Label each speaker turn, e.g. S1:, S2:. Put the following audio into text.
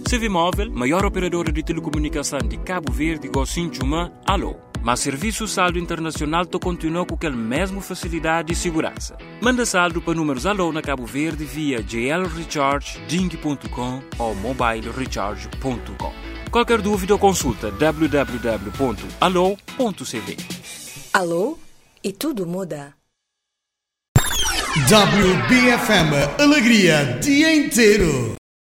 S1: CV Móvel, maior operadora de telecomunicação de Cabo Verde, Gocinchuma, Alô. Mas serviço saldo internacional continua com aquela mesma facilidade e segurança. Manda saldo para números Alô na Cabo Verde via JL Recharge, Ding.com ou mobilerecharge.com. Qualquer dúvida ou consulta www.alô.cv.
S2: Alô? E tudo muda.
S3: WBFM, alegria dia inteiro.